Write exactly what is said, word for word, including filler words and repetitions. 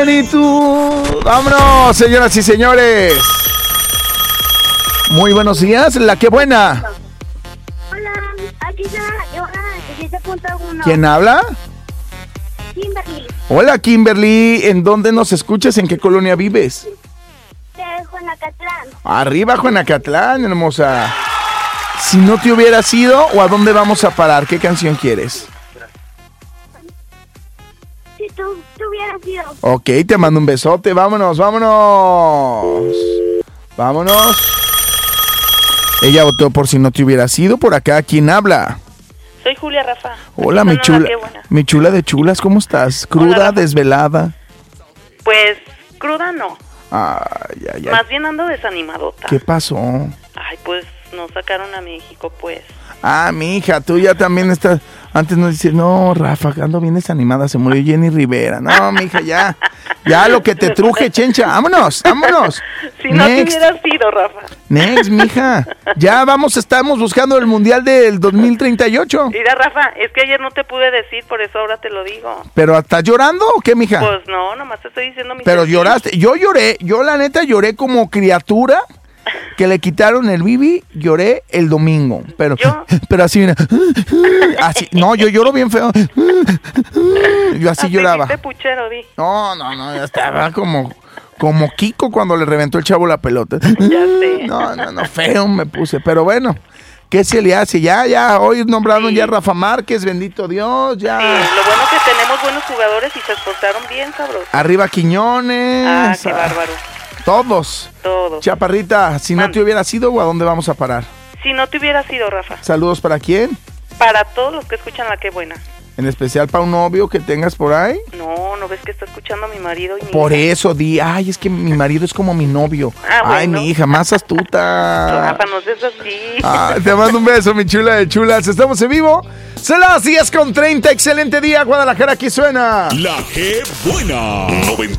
Plenitud. Vámonos, señoras y señores. Muy buenos días, la que buena. Hola, aquí está Johanna de siete punto uno. ¿Quién habla? Kimberly, Hola, Kimberly. ¿En dónde nos escuchas? ¿En qué colonia vives? de Juanacatlán. Arriba, Juanacatlán, hermosa. Si no te hubieras ido, ¿o a dónde vamos a parar? ¿Qué canción quieres? Si tú, tú hubieras ido. Ok, te mando un besote. Vámonos, vámonos. Vámonos. Ella votó por Si no te hubieras ido. Por acá, ¿quién habla? Soy Julia, Rafa. Hola, mi chula. Mi chula de chulas, ¿cómo estás? ¿Cruda, Hola, desvelada? Pues, cruda no. Ay, ay, ay. Más bien ando desanimadota. ¿Qué pasó? Ay, pues, nos sacaron a México, pues. Ah, mi hija, tú ya también estás. Antes nos dices, no, Rafa, ando bien desanimada, se murió Jenny Rivera. No, mi hija, ya. Ya lo que te truje, chencha. Vámonos, vámonos. Si no te Next. hubieras ido, Rafa. Next, mija. Ya vamos, estamos buscando el mundial del dos mil treinta y ocho. Mira, Rafa, es que ayer no te pude decir, por eso ahora te lo digo. ¿Pero estás llorando o qué, mija? Pues no, nomás te estoy diciendo mi Pero sentir. lloraste. Yo lloré, yo la neta lloré como criatura que le quitaron el bibi, lloré el domingo. Pero, ¿Yo? pero así, mira. Así, no, yo lloro bien feo. Yo así Hasta lloraba. hiciste puchero, di. No, no, no, ya estaba como, como Kiko cuando le reventó el chavo la pelota. Ya sé. No, no, no, feo me puse, pero bueno, ¿qué se le hace? Ya, ya, hoy nombraron Sí. ya a Rafa Márquez, bendito Dios, ya. Sí, lo bueno que tenemos buenos jugadores y se esforzaron bien, sabroso. Arriba Quiñones. Ah, qué ah, bárbaro. Todos. Todos. Chaparrita, si no Mande. te hubieras ido, ¿a dónde vamos a parar? Si no te hubieras ido, Rafa. Saludos para quién, Para todos los que escuchan La Qué Buena. en especial para un novio que tengas por ahí. No, ¿no ves que está escuchando a mi marido y mi Por hija? eso di, ay, es que mi marido es como mi novio. Ah, Ay, bueno. mi hija, más astuta. Rafa, no seas así. Ah, te mando un beso, mi chula de chulas. Estamos en vivo. Son las diez con treinta. Excelente día, Guadalajara. Aquí suena La que buena. noventa